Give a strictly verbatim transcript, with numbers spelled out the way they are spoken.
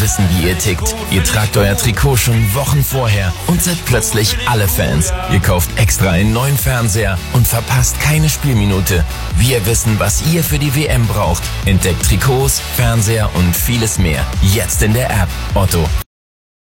wissen, wie ihr tickt. Ihr tragt euer Trikot schon Wochen vorher und seid plötzlich alle Fans. Ihr kauft extra einen neuen Fernseher und verpasst keine Spielminute. Wir wissen, was ihr für die W M braucht. Entdeckt Trikots, Fernseher und vieles mehr. Jetzt in der App Otto.